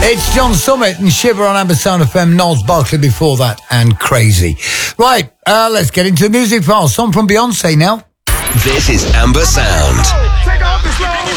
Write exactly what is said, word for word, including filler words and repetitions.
It's John Summit and Shiver on Amber Sound F M. Knowles Barkley before that and Crazy. Right, uh, let's get into the music file. Song from Beyonce now. This is Amber Sound.